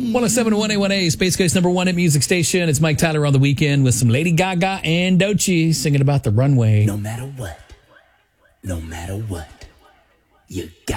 107.1A1A, Space Coast number one hit music station. It's Mike Tyler on the weekend with some Lady Gaga and Doechii singing about the runway. No matter what, you got